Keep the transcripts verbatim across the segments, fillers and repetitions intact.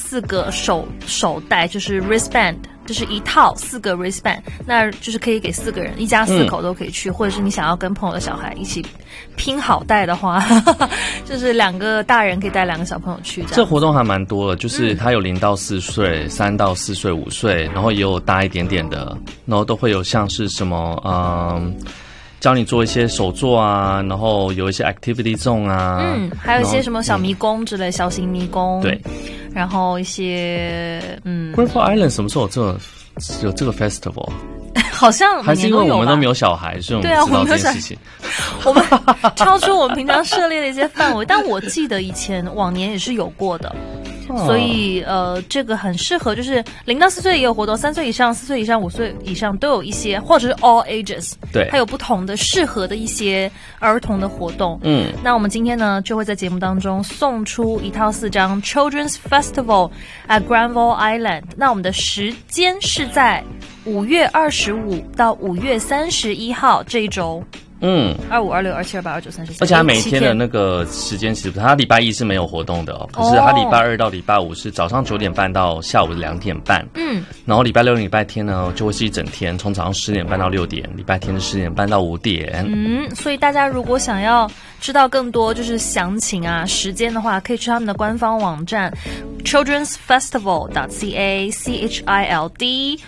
四个手手带，就是 wristband。就是一套四个 wristband， 那就是可以给四个人，一家四口都可以去，嗯、或者是你想要跟朋友的小孩一起拼好带的话，就是两个大人可以带两个小朋友去这样。 这活动还蛮多的，就是它有零到四岁、三、嗯、到四岁、五岁，然后也有大一点点的，然后都会有像是什么嗯。教你做一些手作啊，然后有一些 activity zone 啊， 嗯，还有一些什么小迷宫之类，嗯、小型迷宫， 对， 然后一些嗯 ，Granville Island 什么时候有这个有这个 festival？ 好像还是因为我们都没有小孩，所以我们不知道这件事情。 我们超出我们平常涉猎的一些范围，但我记得以前往年也是有过的。所以呃，这个很适合，就是零到四岁也有活动，三岁以上、四岁以上、五岁以上都有一些，或者是 all ages， 对， 还有不同的适合的一些儿童的活动。嗯，那我们今天呢，就会在节目当中送出一套四张 Children's Festival at Granville Island。那我们的时间是在五月二十五到五月三十一号这一周。嗯，二五、二六、二七、二八、二九、三十、 而且他每一天的那个时间其实不是，他礼拜一是没有活动的哦，可是他礼拜二到礼拜五是早上九点半到下午两点半，嗯，然后礼拜六、礼拜天呢就会是一整天，从早上十点半到六点，礼拜天是十点半到五点， 嗯，所以大家如果想要知道更多就是详情啊、时间的话，可以去他们的官方网站 children's festival dot c a c h i l d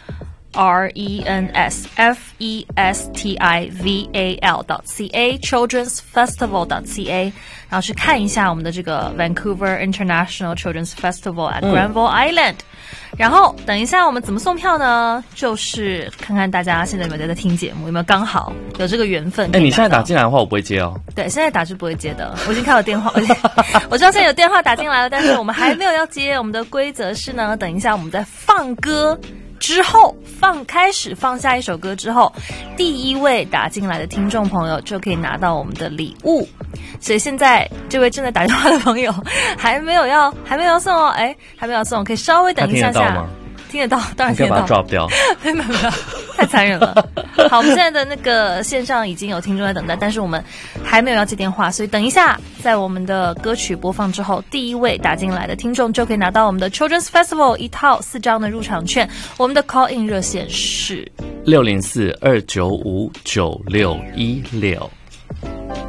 R E N S F E S T I V A L dot C A Children's Festival dot C A， 然后去看一下我们的这个 Vancouver International Children's Festival at Granville Island。然后等一下我们怎么送票呢？就是看看大家现在有没有在听节目，有没有刚好有这个缘分。 哎，你现在打进来的话，我不会接哦。 对，现在打是不会接的。我已经开了电话，我知道现在有电话打进来了，但是我们还没有要接。我们的规则是呢，等一下我们在放歌之后放开始放下一首歌之后，第一位打进来的听众朋友就可以拿到我们的礼物。所以现在这位正在打电话的朋友还没有要还没有要送哦，哎，还没有要送，可以稍微等一下下。 他听得到吗？ 听得到，当然听得到。 你可以把它 drop 掉。 没有没有，太残忍了。好，我们现在的那个线上已经有听众在等待，但是我们还没有要接电话，所以等一下，在我们的歌曲播放之后，第一位打进来的听众就可以拿到我们的 Children's Festival 一套四张的入场券。我们的 call in 热线是六零四二九五九六一六。